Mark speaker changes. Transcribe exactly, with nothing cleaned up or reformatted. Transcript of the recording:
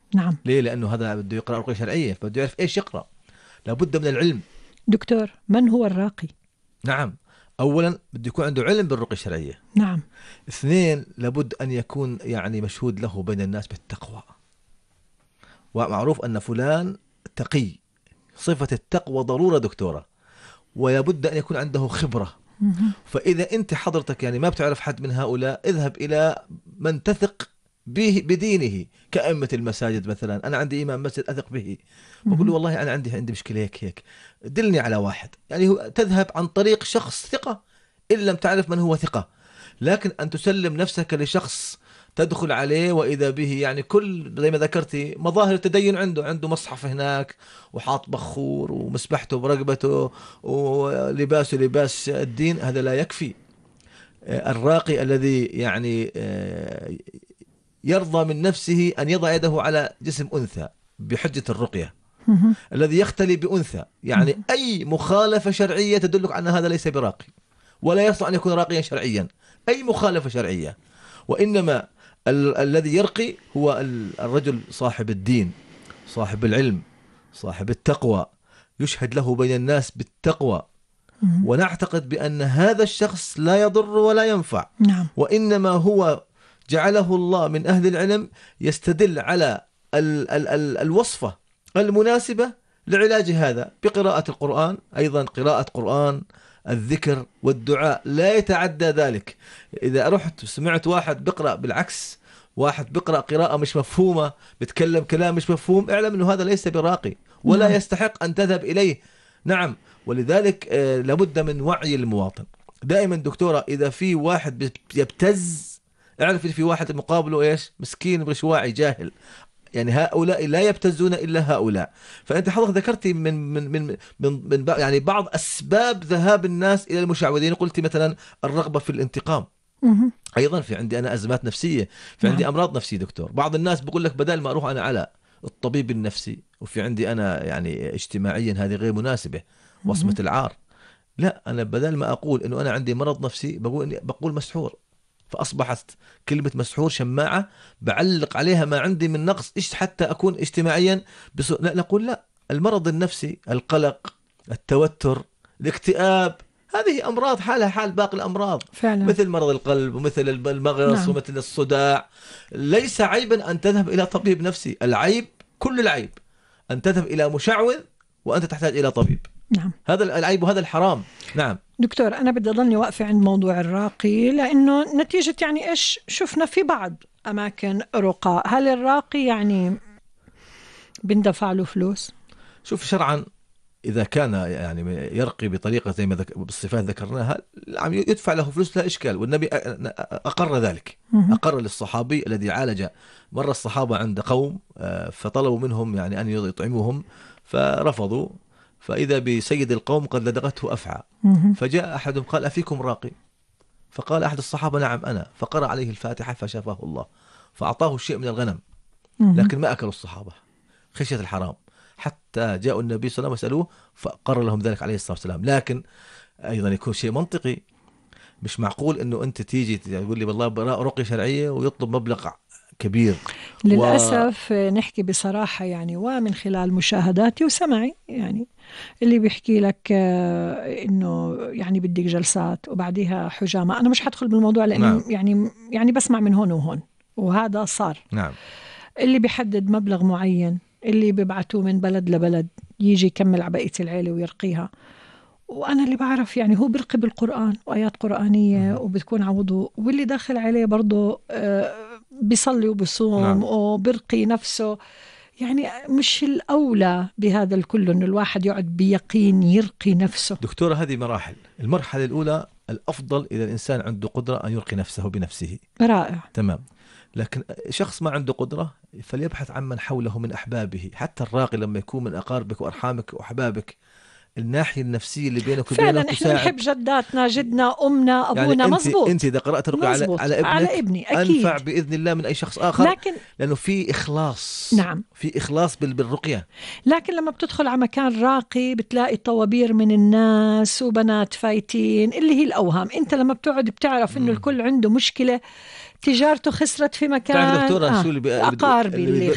Speaker 1: نعم.
Speaker 2: ليه؟ لأنه هذا بده يقرأ رقية شرعية، فبده يعرف إيش يقرأ، لابد من العلم.
Speaker 1: دكتور، من هو الراقي؟
Speaker 2: نعم، أولا بده يكون عنده علم بالرقية الشرعية.
Speaker 1: نعم.
Speaker 2: اثنين، لابد أن يكون يعني مشهود له بين الناس بالتقوى، ومعروف أن فلان تقي، صفة التقوى ضرورة دكتورة، ولابد أن يكون عنده خبرة. فإذا أنت حضرتك يعني ما بتعرف حد من هؤلاء، اذهب إلى من تثق به بدينه، كأئمة المساجد مثلا. أنا عندي إمام مسجد أثق به، بقول له والله أنا عندي عندي مشكلة هيك هيك، دلني على واحد. يعني هو تذهب عن طريق شخص ثقة إن لم تعرف من هو ثقة. لكن أن تسلم نفسك لشخص تدخل عليه وإذا به يعني كل زي ما ذكرتي مظاهر التدين عنده، عنده مصحف هناك وحاط بخور ومسبحته برقبته ولباسه لباس الدين، هذا لا يكفي. الراقي الذي يعني يرضى من نفسه أن يضع يده على جسم أنثى بحجة الرقية، الذي يختلي بأنثى، يعني أي مخالفة شرعية تدلك أن هذا ليس براقي ولا يصلح أن يكون راقيا شرعيا، أي مخالفة شرعية. وإنما ال- الذي يرقي هو الرجل صاحب الدين، صاحب العلم، صاحب التقوى، يشهد له بين الناس بالتقوى، ونعتقد بأن هذا الشخص لا يضر ولا ينفع.
Speaker 1: نعم.
Speaker 2: وإنما هو جعله الله من أهل العلم يستدل على ال ال ال الوصفة المناسبة لعلاج هذا بقراءة القرآن، أيضا قراءة قرآن، الذكر والدعاء، لا يتعدى ذلك. إذا رحت سمعت واحد بقرأ بالعكس، واحد بقرأ قراءة مش مفهومة، بتكلم كلام مش مفهوم، اعلم أنه هذا ليس براقي ولا نعم. يستحق أن تذهب إليه. نعم. ولذلك آه لابد من وعي المواطن دائما. دكتورة، إذا في واحد يبتز، اعرف في واحد مقابله إيش؟ مسكين مش واعي جاهل. يعني هؤلاء لا يبتزون إلا هؤلاء. فأنت حضرتك ذكرتي من من من من, من يعني بعض أسباب ذهاب الناس إلى المشعوذين، قلتي مثلا الرغبة في الانتقام. أيضا في عندي أنا أزمات نفسية، في عندي أمراض نفسية دكتور. بعض الناس بقول لك بدل ما أروح أنا على الطبيب النفسي، وفي عندي أنا يعني اجتماعيا هذه غير مناسبة، وصمة العار. لا، أنا بدل ما أقول إنه أنا عندي مرض نفسي بقول إني بقول مسحور، فأصبحت كلمة مسحور شماعة بعلق عليها ما عندي من نقص إيش حتى أكون اجتماعيا بسو... لا، نقول لا، المرض النفسي، القلق، التوتر، الاكتئاب، هذه أمراض حالها حال باقي الأمراض فعلا. مثل مرض القلب ومثل المغص نعم. ومثل الصداع. ليس عيبا أن تذهب إلى طبيب نفسي، العيب كل العيب أن تذهب إلى مشعوذ وأنت تحتاج إلى طبيب. نعم. هذا العيب وهذا الحرام. نعم
Speaker 1: دكتور، أنا بدي أضلني واقفة عند موضوع الراقي، لأنه نتيجة يعني إيش شفنا في بعض أماكن رقاء، هل الراقي يعني بندفع له فلوس؟
Speaker 2: شوف شرعا إذا كان يعني يرقي بطريقة زي ما ذك... بالصفات ذكرناها يدفع له فلوس لا إشكال، والنبي أقر ذلك. أقر للصحابي الذي عالج مرة الصحابة عند قوم فطلبوا منهم يعني أن يطعموهم فرفضوا، فإذا بسيد القوم قد لدغته أفعى، فجاء أحدهم قال أفيكم راقي؟ فقال أحد الصحابة نعم أنا، فقرأ عليه الفاتحة فشفاه الله، فأعطاه شيء من الغنم، لكن ما أكلوا الصحابة خشية الحرام، حتى جاءوا النبي صلى الله عليه وسلم وسألوه فقرر لهم ذلك عليه الصلاة والسلام. لكن أيضا يكون شيء منطقي، مش معقول أنه أنت تيجي تقول لي والله رقية شرعية ويطلب مبلغ كبير.
Speaker 1: للأسف و... نحكي بصراحة يعني، ومن خلال مشاهداتي وسمعي يعني، اللي بيحكي لك إنه يعني بدك جلسات وبعدها حجامة. أنا مش هدخل بالموضوع لأن نعم. يعني يعني بسمع من هون وهون، وهذا صار.
Speaker 2: نعم.
Speaker 1: اللي بيحدد مبلغ معين، اللي بيبعتوه من بلد لبلد يجي يكمل على بقية العيلة ويرقيها. وأنا اللي بعرف يعني هو بيرقي بالقرآن وآيات قرآنية وبتكون عوضه، واللي داخل عليه برضه بيصلي وبصوم نعم. وبرقي نفسه. يعني مش الأولى بهذا الكل إنه الواحد يقعد بيقين يرقي نفسه؟
Speaker 2: دكتورة، هذه مراحل. المرحلة الأولى الأفضل إذا الإنسان عنده قدرة أن يرقي نفسه بنفسه،
Speaker 1: رائع،
Speaker 2: تمام. لكن شخص ما عنده قدرة فليبحث عن من حوله من أحبابه. حتى الراقي لما يكون من أقاربك وأرحامك وأحبابك، الناحية النفسية اللي بينك وبينه
Speaker 1: فعلا احنا نحب جداتنا، جدنا، أمنا، أبونا، يعني
Speaker 2: مظبوط. أنت إذا قرأت الرقية على, على ابنك
Speaker 1: على ابني أكيد
Speaker 2: أنفع بإذن الله من أي شخص آخر،
Speaker 1: لكن
Speaker 2: لأنه في إخلاص.
Speaker 1: نعم،
Speaker 2: في إخلاص بالرقية.
Speaker 1: لكن لما بتدخل على مكان راقي بتلاقي طوابير من الناس وبنات فايتين، اللي هي الأوهام. أنت لما بتقعد بتعرف إنه الكل عنده مشكلة، تجارته خسرت في مكان.
Speaker 2: دكتورة،
Speaker 1: آه.
Speaker 2: شو اللي
Speaker 1: أقاربي اللي, اللي